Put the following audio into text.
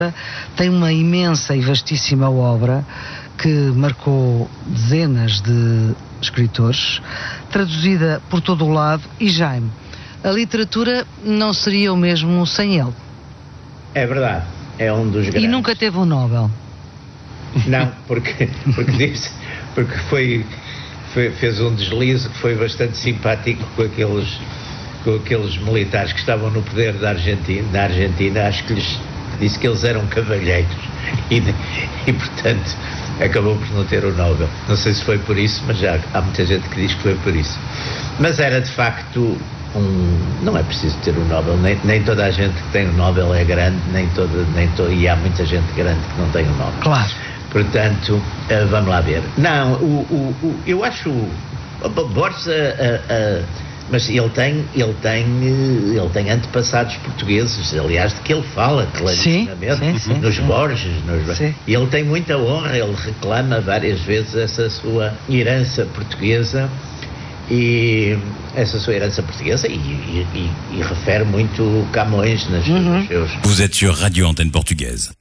tem uma imensa e vastíssima obra que marcou dezenas de escritores, traduzida por todo o lado. E Jaime, a literatura não seria o mesmo sem ele. É verdade, é um dos grandes. E nunca teve um Nobel. Não, porque fez um deslize que foi bastante simpático com aqueles militares que estavam no poder da Argentina. Acho que lhes disse que eles eram cavalheiros e portanto acabou por não ter o Nobel. Não sei se foi por isso, mas já há muita gente que diz que foi por isso. Mas era de facto não é preciso ter o Nobel, nem toda a gente que tem o Nobel é grande, e há muita gente grande que não tem o Nobel. Claro. Portanto, vamos lá ver. Não, eu acho Borges, mas ele tem antepassados portugueses, aliás, de que ele fala clarissimamente, sim, nos Borges. Sim. E ele tem muita honra, ele reclama várias vezes essa sua herança portuguesa, e refere muito Camões nos seus... Vous êtes sur Radio Antenne Portugaise.